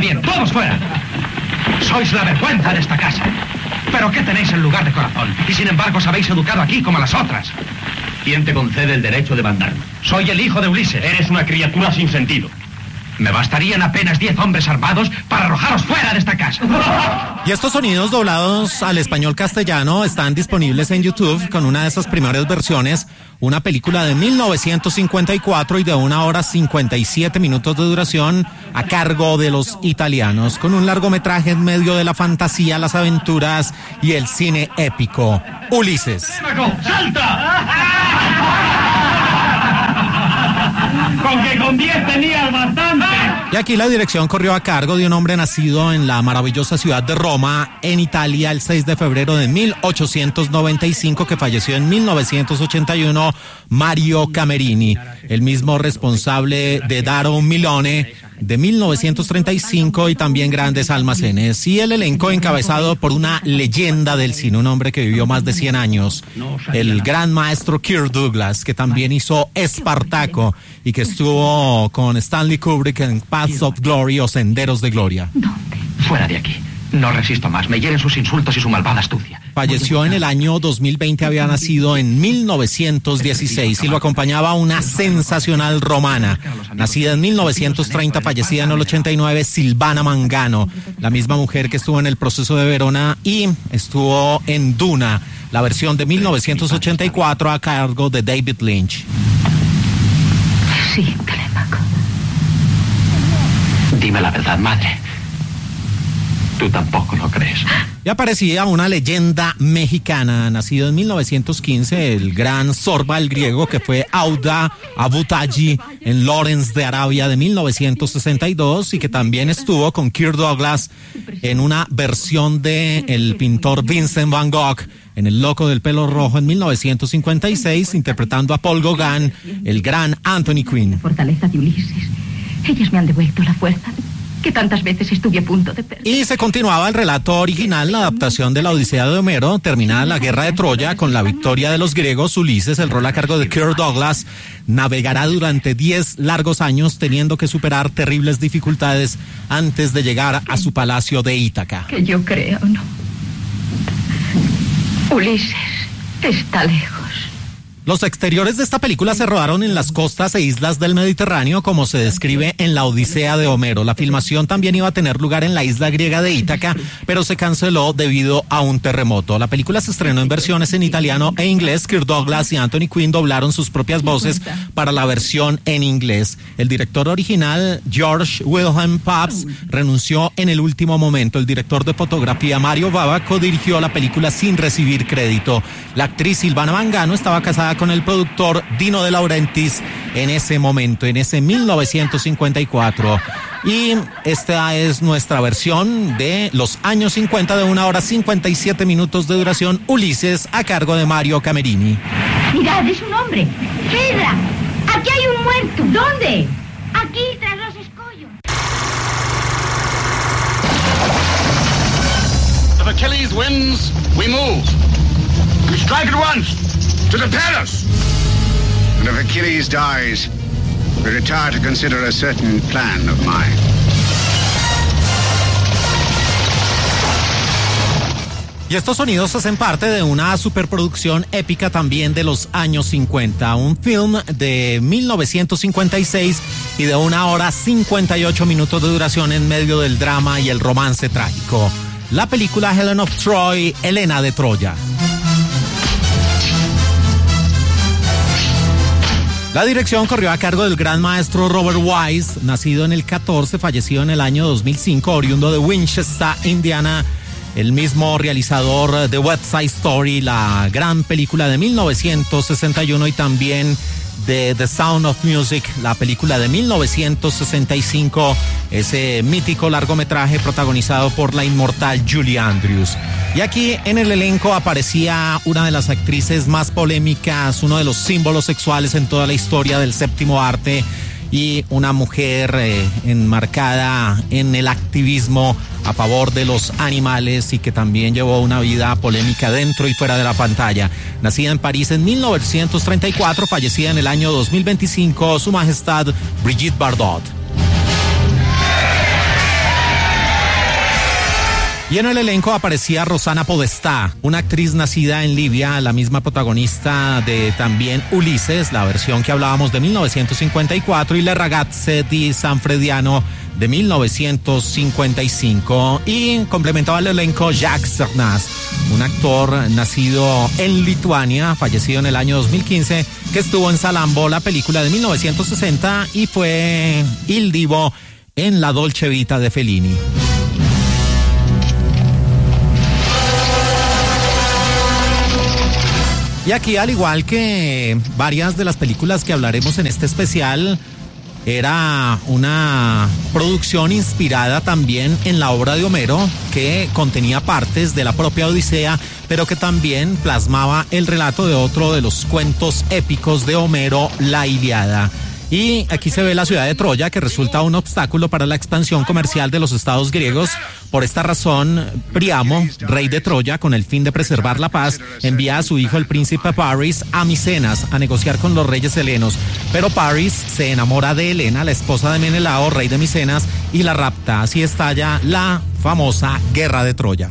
también, todos fuera. Sois la vergüenza de esta casa. ¿Pero qué tenéis en lugar de corazón? Y sin embargo os habéis educado aquí como a las otras. ¿Quién te concede el derecho de mandarme? Soy el hijo de Ulises. Eres una criatura sin sentido. Me bastarían apenas 10 hombres armados para arrojaros fuera de esta casa. Y estos sonidos doblados al español castellano están disponibles en YouTube con una de esas primeras versiones, una película de 1954 y de 1 hora 57 minutos de duración a cargo de los italianos, con un largometraje en medio de la fantasía, las aventuras y el cine épico. Ulises. ¡Salta! Con que con 10 tenías bastante. Y aquí la dirección corrió a cargo de un hombre nacido en la maravillosa ciudad de Roma, en Italia, el 6 de febrero de 1895, que falleció en 1981, Mario Camerini, el mismo responsable de Daro Milone, de 1935 y también Grandes Almacenes. Y el elenco encabezado por una leyenda del cine, un hombre que vivió más de 100 años, el gran maestro Kirk Douglas, que también hizo Espartaco y que estuvo con Stanley Kubrick en Paths of Glory o Senderos de Gloria. ¿Dónde? Fuera de aquí. No resisto más. Me hieren sus insultos y su malvada astucia. Falleció en el año 2020, había nacido en 1916 y lo acompañaba una sensacional romana. Nacida en 1930, fallecida en el 89, Silvana Mangano, la misma mujer que estuvo en El Proceso de Verona y estuvo en Duna, la versión de 1984 a cargo de David Lynch. Sí, Telémaco. Dime la verdad, madre. Tú tampoco lo crees. Y aparecía una leyenda mexicana, nacido en 1915, el gran Zorba, el griego, que fue Auda Abutaji en Lawrence de Arabia de 1962 y que también estuvo con Kirk Douglas en una versión de el pintor Vincent Van Gogh en El Loco del Pelo Rojo en 1956, interpretando a Paul Gauguin, el gran Anthony Quinn. La fortaleza de Ulises. Ellas me han devuelto la fuerza que tantas veces estuve a punto de perder. Y se continuaba el relato original, la adaptación de la Odisea de Homero, terminada la guerra de Troya con la victoria de los griegos. Ulises, el rol a cargo de Kirk Douglas, navegará durante 10 largos años teniendo que superar terribles dificultades antes de llegar a su palacio de Ítaca. Que yo creo, no. Ulises está lejos. Los exteriores de esta película se rodaron en las costas e islas del Mediterráneo, como se describe en la Odisea de Homero. La filmación también iba a tener lugar en la isla griega de Ítaca, pero se canceló debido a un terremoto. La película se estrenó en versiones en italiano e inglés. Kirk Douglas y Anthony Quinn doblaron sus propias voces para la versión en inglés. El director original, George Wilhelm Pabst, renunció en el último momento. El director de fotografía, Mario Bava, dirigió la película sin recibir crédito. La actriz Silvana Mangano estaba casada con el productor Dino De Laurentiis en ese momento, en ese 1954. Y esta es nuestra versión de los años 50 de 1 hora 57 minutos de duración, Ulises, a cargo de Mario Camerini. Mirad, es un hombre. Fedra, aquí hay un muerto. ¿Dónde? Aquí, tras los escollos. If Achilles wins, we move. We strike at once. To the palace! And if Achilles dies, we retire to consider a certain plan of mine. Y estos sonidos hacen parte de una superproducción épica también de los años 50, un film de 1956 y de 1 hora 58 minutos de duración en medio del drama y el romance trágico. La película Helen of Troy, Helena de Troya. La dirección corrió a cargo del gran maestro Robert Wise, nacido en el 14, fallecido en el año 2005, oriundo de Winchester, Indiana, el mismo realizador de West Side Story, la gran película de 1961 y también de The Sound of Music, la película de 1965, ese mítico largometraje protagonizado por la inmortal Julie Andrews. Y aquí en el elenco aparecía una de las actrices más polémicas, uno de los símbolos sexuales en toda la historia del séptimo arte y una mujer enmarcada en el activismo a favor de los animales y que también llevó una vida polémica dentro y fuera de la pantalla. Nacida en París en 1934, fallecida en el año 2025, Su Majestad Brigitte Bardot. Y en el elenco aparecía Rosana Podestá, una actriz nacida en Libia, la misma protagonista de también Ulises, la versión que hablábamos de 1954, y Le ragazze di San Frediano de 1955. Y complementaba el elenco Jacques Cernas, un actor nacido en Lituania, fallecido en el año 2015, que estuvo en Salambo, la película de 1960, y fue Il Divo en La Dolce Vita de Fellini. Y aquí, al igual que varias de las películas que hablaremos en este especial, era una producción inspirada también en la obra de Homero, que contenía partes de la propia Odisea, pero que también plasmaba el relato de otro de los cuentos épicos de Homero, la Ilíada. Y aquí se ve la ciudad de Troya, que resulta un obstáculo para la expansión comercial de los estados griegos. Por esta razón, Príamo, rey de Troya, con el fin de preservar la paz, envía a su hijo el príncipe Paris a Micenas a negociar con los reyes helenos. Pero Paris se enamora de Helena, la esposa de Menelao, rey de Micenas, y la rapta. Así estalla la famosa Guerra de Troya.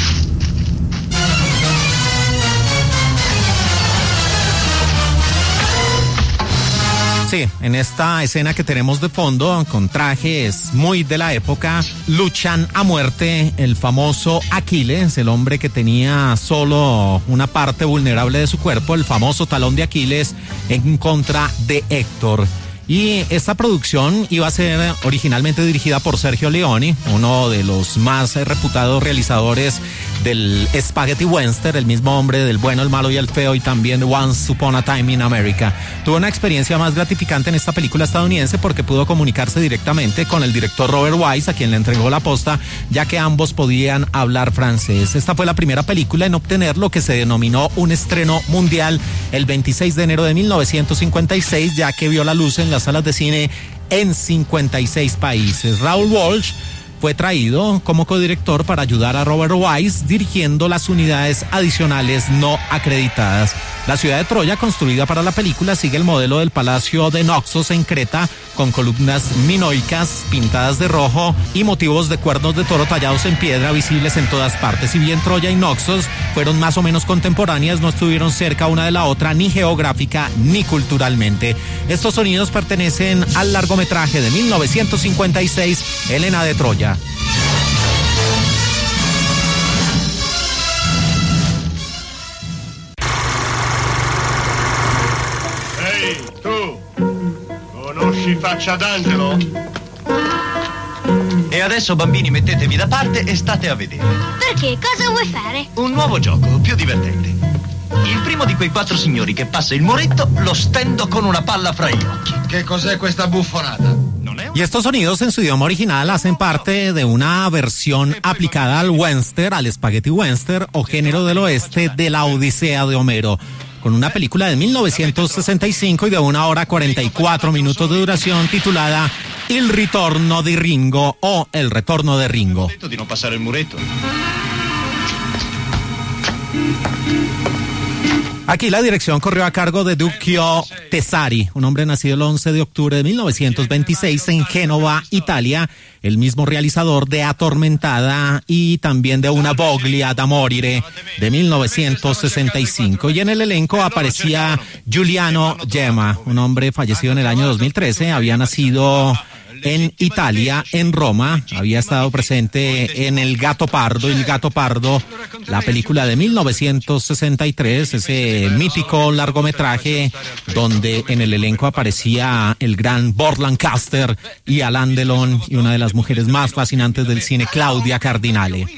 Sí, en esta escena que tenemos de fondo, con trajes muy de la época, luchan a muerte el famoso Aquiles, el hombre que tenía solo una parte vulnerable de su cuerpo, el famoso talón de Aquiles, en contra de Héctor. Y esta producción iba a ser originalmente dirigida por Sergio Leone, uno de los más reputados realizadores del Spaghetti Western, el mismo hombre del Bueno, el Malo y el Feo, y también de Once Upon a Time in America. Tuvo una experiencia más gratificante en esta película estadounidense porque pudo comunicarse directamente con el director Robert Wise, a quien le entregó la posta, ya que ambos podían hablar francés. Esta fue la primera película en obtener lo que se denominó un estreno mundial el 26 de enero de 1956, ya que vio la luz en las salas de cine en 56 países. Raoul Walsh fue traído como codirector para ayudar a Robert Wise dirigiendo las unidades adicionales no acreditadas. La ciudad de Troya, construida para la película, sigue el modelo del Palacio de Naxos en Creta, con columnas minoicas pintadas de rojo y motivos de cuernos de toro tallados en piedra visibles en todas partes. Si bien Troya y Naxos fueron más o menos contemporáneas, no estuvieron cerca una de la otra, ni geográfica ni culturalmente. Estos sonidos pertenecen al largometraje de 1956, Helena de Troya. Ehi, tu! Conosci Faccia d'Angelo? E adesso, bambini, mettetevi da parte e state a vedere. Perché? Cosa vuoi fare? Un nuovo gioco, più divertente. Il primo di quei 4 signori che passa il muretto lo stendo con una palla fra gli occhi. Che cos'è questa buffonata? Y estos sonidos en su idioma original hacen parte de una versión aplicada al western, al spaghetti western o género del oeste de la Odisea de Homero, con una película de 1965 y de 1 hora 44 minutos de duración titulada Il ritorno di Ringo o El retorno de Ringo. Ho detto di non passare il muretto. Aquí la dirección corrió a cargo de Duccio Tesari, un hombre nacido el 11 de octubre de 1926 en Génova, Italia, el mismo realizador de Atormentada y también de Una voglia da morire de 1965. Y en el elenco aparecía Giuliano Gemma, un hombre fallecido en el año 2013, había nacido en Italia, en Roma, había estado presente en El Gato Pardo, la película de 1963, ese mítico largometraje donde en el elenco aparecía el gran Burt Lancaster y Alain Delon y una de las mujeres más fascinantes del cine, Claudia Cardinale.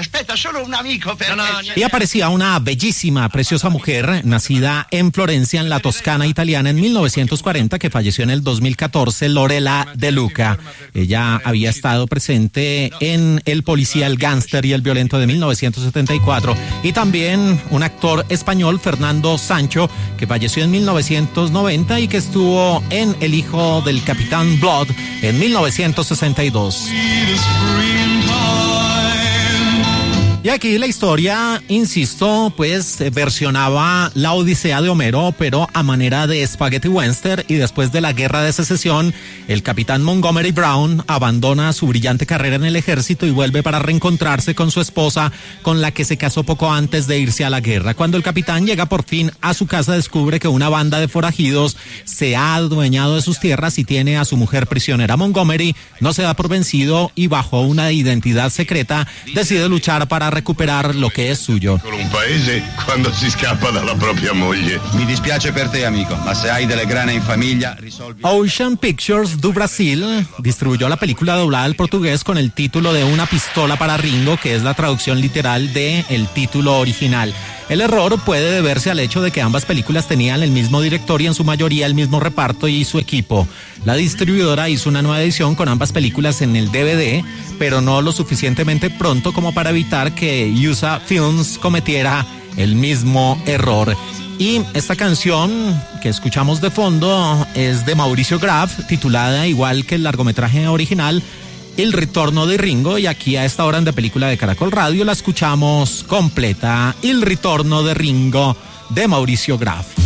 Y aparecía una bellísima, preciosa mujer nacida en Florencia, en la Toscana italiana, en 1940, que falleció en el 2014, Lorella De Luca. Ella había estado presente en El policía, el gángster y el violento de 1974, y también un actor español, Fernando Sancho, que falleció en 1990 y que estuvo en El hijo del Capitán Blood en 1962. Y aquí la historia, insisto, pues versionaba la Odisea de Homero, pero a manera de spaghetti western, y después de la Guerra de Secesión, el capitán Montgomery Brown abandona su brillante carrera en el ejército y vuelve para reencontrarse con su esposa, con la que se casó poco antes de irse a la guerra. Cuando el capitán llega por fin a su casa, descubre que una banda de forajidos se ha adueñado de sus tierras y tiene a su mujer prisionera. Montgomery no se da por vencido y bajo una identidad secreta decide luchar para recuperar lo que es suyo. Con un paese quando si scappa dalla propria moglie. Mi dispiace per te, amico, ma se hai delle grane in famiglia, risolvi. Ocean Pictures do Brasil distribuyó la película doblada al portugués con el título de Una pistola para Ringo, que es la traducción literal de el título original. El error puede deberse al hecho de que ambas películas tenían el mismo director y en su mayoría el mismo reparto y su equipo. La distribuidora hizo una nueva edición con ambas películas en el DVD, pero no lo suficientemente pronto como para evitar que USA Films cometiera el mismo error. Y esta canción que escuchamos de fondo es de Mauricio Graf, titulada igual que el largometraje original, El Ritorno de Ringo, y aquí a esta hora en De Película de Caracol Radio la escuchamos completa, El Ritorno de Ringo de Mauricio Graf.